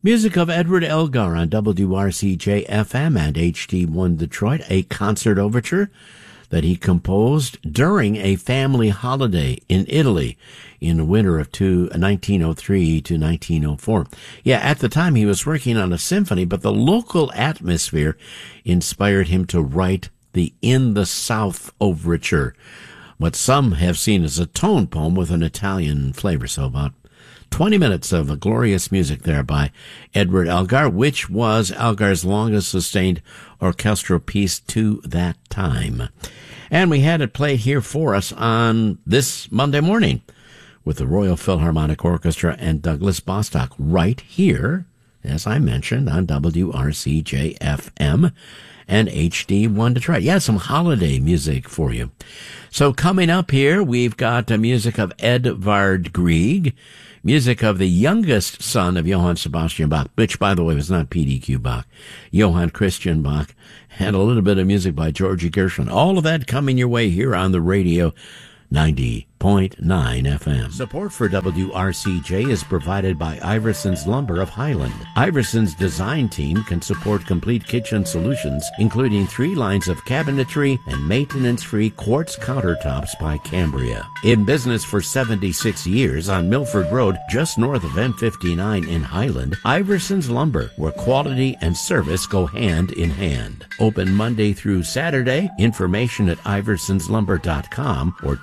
Music of Edward Elgar on WRCJ-FM and HD1 Detroit, a concert overture that he composed during a family holiday in Italy in the winter of 1903 to 1904. Yeah, at the time he was working on a symphony, but the local atmosphere inspired him to write the In the South overture, what some have seen as a tone poem with an Italian flavor. So about 20 minutes of glorious music there by Edward Elgar, which was Elgar's longest sustained orchestral piece to that time. And we had it played here for us on this Monday morning with the Royal Philharmonic Orchestra and Douglas Bostock right here, as I mentioned, on WRCJ-FM and HD1 Detroit. Yeah, some holiday music for you. So coming up here, we've got the music of Edvard Grieg, music of the youngest son of Johann Sebastian Bach, which, by the way, was not P.D.Q. Bach, Johann Christian Bach, and a little bit of music by Georgie Gershwin. All of that coming your way here on the radio, 90.9 FM. Support for WRCJ is provided by Iverson's Lumber of Highland. Iverson's design team can support complete kitchen solutions, including 3 lines of cabinetry and maintenance-free quartz countertops by Cambria. In business for 76 years on Milford Road, just north of M59 in Highland, Iverson's Lumber, where quality and service go hand in hand. Open Monday through Saturday. Information at iversonslumber.com or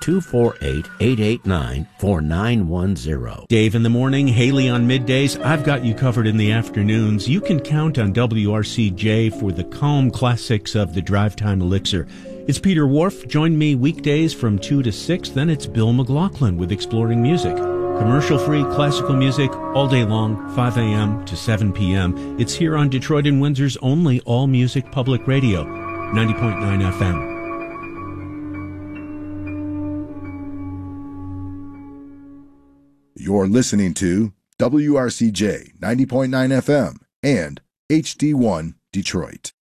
248-889-4910. Dave in the morning, Haley on middays. I've got you covered in the afternoons. You can count on WRCJ for the calm classics of the drive time elixir. It's Peter Wharf. Join me weekdays from 2 to 6. Then it's Bill McLaughlin with Exploring Music. Commercial-free classical music all day long, 5 a.m. to 7 p.m. It's here on Detroit and Windsor's only all-music public radio, 90.9 FM. You're listening to WRCJ 90.9 FM and HD1 Detroit.